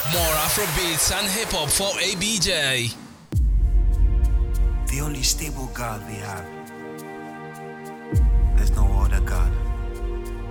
More Afrobeats and hip hop for ABJ. The only stable God we have. There's no other God.